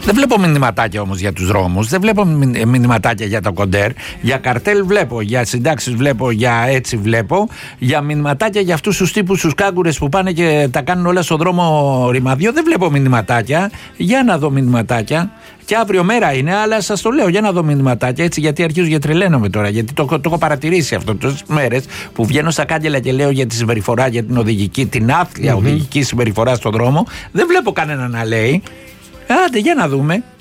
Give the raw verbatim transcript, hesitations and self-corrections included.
Δεν βλέπω μηνυματάκια όμως για τους δρόμους, δεν βλέπω μηνυματάκια για το κοντέρ. Για καρτέλ βλέπω, για συντάξεις βλέπω, για έτσι βλέπω. Για μηνυματάκια για αυτούς τους τύπους, τους κάγκουρες που πάνε και τα κάνουν όλα στον δρόμο ρημαδιό, δεν βλέπω μηνυματάκια. Για να δω μηνυματάκια. Και αύριο μέρα είναι, αλλά σας το λέω για να δω μηνυματάκια έτσι, γιατί αρχίζω και τρελαίνομαι τώρα. Γιατί το, το έχω παρατηρήσει αυτό τόσες μέρες που βγαίνω στα κάγκελα και λέω για τη συμπεριφορά, για την οδηγική, την άθλια mm-hmm. οδηγική συμπεριφορά στον δρόμο. Δεν βλέπω κανένα να λέει. Άντε, για να δούμε.